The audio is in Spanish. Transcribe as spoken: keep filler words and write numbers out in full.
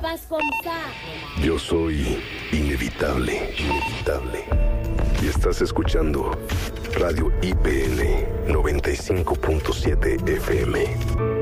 vas con K. Yo soy inevitable, inevitable. Y estás escuchando Radio I P N noventa y cinco punto siete F M.